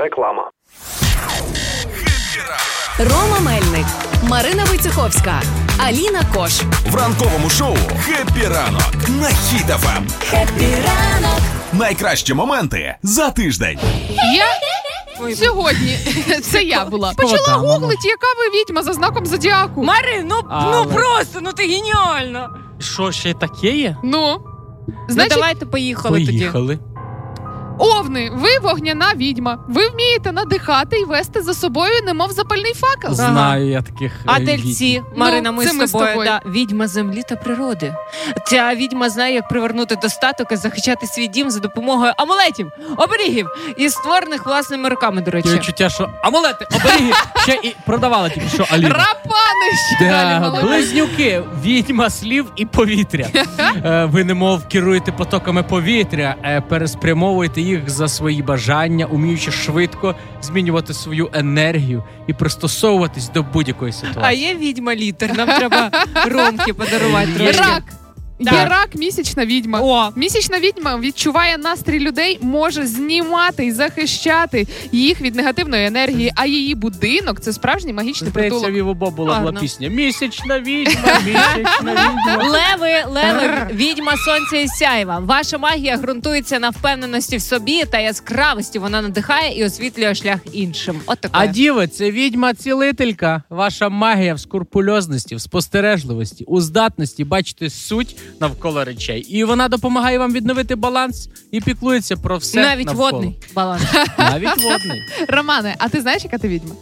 Реклама. Рома Мельник, Марина Войцеховська, Аліна Кош. В ранковому шоу «Хеппі ранок» на Хіт ФМ. Хеппі ранок. Найкращі моменти за тиждень. Я сьогодні, це я була, почала гуглити, яка ви відьма за знаком зодіаку. Марин, ну просто, ти геніальна. Що, ще таке є? Значить, давайте поїхали тоді. Овни, ви вогняна відьма. Ви вмієте надихати і вести за собою, немов запальний факел. Знаю я таких А тельці, Марина, Ну, ми це з ми з тобою. тобою. Да. Відьма землі та природи. Ця відьма знає, як привернути достаток і захищати свій дім за допомогою амулетів, оберігів і створених власними руками, до речі. Є відчуття, що амулети, оберіги ще і продавала тільки що Аліна. Рапани ще далі, Да, молодець. близнюки, відьма слів і повітря. Ви немов керуєте потоками повітря, переспрямовуєте їх за свої бажання, уміючи швидко змінювати свою енергію і пристосовуватись до будь-якої А ситуації. є відьма літер, нам треба Ромки подарувати трошки. Рак. Є Так. рак, місячна відьма. О. Місячна відьма відчуває настрій людей, може знімати і захищати їх від негативної енергії, а її будинок – це справжній магічний Здається, притулок. Віво була Гарно. пісня «Місячна відьма, місячна відьма». Леви, відьма сонця і сяйва. Ваша магія ґрунтується на впевненості в собі та яскравості. Вона надихає і освітлює шлях іншим. От таке. А діви, це відьма-цілителька. Ваша магія в скрупульозності, в спостережливості, у здатності бачити суть навколо речей. І вона допомагає вам відновити баланс і піклується про все Навіть навколо. водний баланс. Навіть водний. Романе, а ти знаєш, яка ти відьма?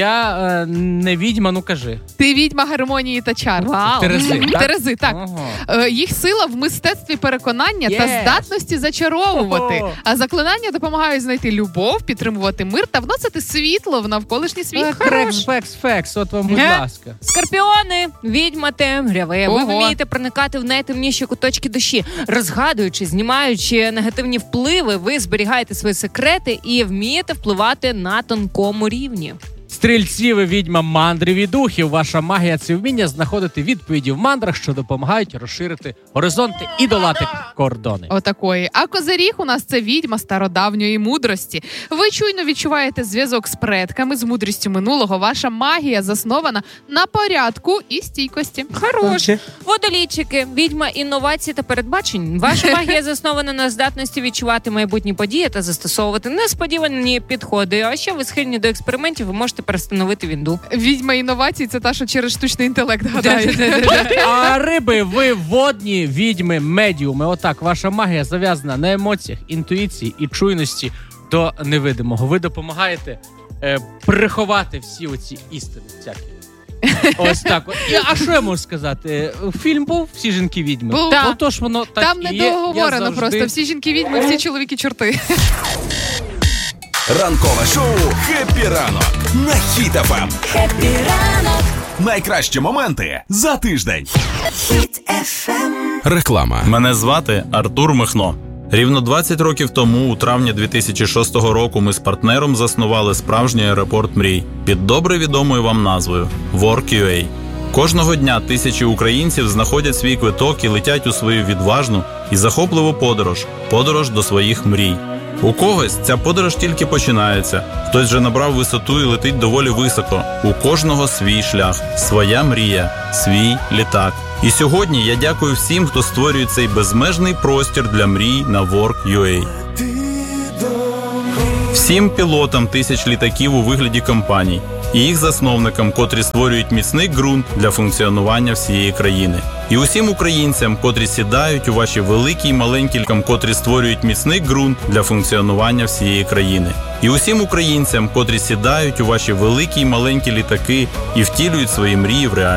Я не відьма, ну кажи. Ти відьма гармонії та чар. Вау. Терези, так? Терези, так. Ага. Їх сила в мистецтві переконання та Yes. здатності зачаровувати. Ого. А заклинання допомагають знайти любов, підтримувати мир та вносити світло в навколишній світ. Фекс, от вам, будь ласка. Скорпіони, відьма темряви. Ви Ого. вмієте проникати в найтемніші куточки душі. Розгадуючи, знімаючи негативні впливи, ви зберігаєте свої секрети і вмієте впливати на тонкому рівні. Стрільці, ви відьма мандрів і духів. Ваша магія – це вміння знаходити відповіді в мандрах, що допомагають розширити горизонти і долати кордони. Отакої. А козиріг у нас це відьма стародавньої мудрості. Ви чуйно відчуваєте зв'язок з предками, з мудрістю минулого. Ваша магія заснована на порядку і стійкості. Хорош. Водолійчики, відьма інновацій та передбачень. Ваша магія заснована на здатності відчувати майбутні події та застосовувати несподівані підходи. А ще ви схильні до експериментів, ви можете перестановити вінду. Відьма інновацій – це та, що через штучний інтелект гадає. А риби, ви водні відьми, медіуми. Отак, ваша магія зав'язана на емоціях, інтуїції і чуйності до невидимого. Ви допомагаєте приховати всі оці істини всякі. Ось так. А що я можу сказати? Фільм був «Всі жінки відьми». Був. Так. Отож воно так Там і є. не Я договорено завжди... просто. Всі жінки відьми, всі чоловіки чорти. Ранкове шоу «Хеппі ранок» на Хіт ФМ. Хеппі ранок. Найкращі моменти за тиждень. Хіт FM. Реклама. Мене звати Артур Михно. Рівно 20 років тому, у травні 2006 року, ми з партнером заснували справжній аеропорт мрій під добре відомою вам назвою Work.ua. Кожного дня тисячі українців знаходять свій квиток і летять у свою відважну і захопливу подорож до своїх мрій. У когось ця подорож тільки починається, хтось вже набрав висоту і летить доволі високо. У кожного свій шлях, своя мрія, свій літак. І сьогодні я дякую всім, хто створює цей безмежний простір для мрій на Work.ua. Всім пілотам тисяч літаків у вигляді компаній і їх засновникам, котрі створюють міцний ґрунт для функціонування всієї країни. І усім українцям, котрі сідають у ваші великі й маленькі літаки, котрі створюють міцний ґрунт для функціонування всієї країни. І усім українцям, котрі сідають у ваші великі й маленькі літаки і втілюють свої мрії в реальність.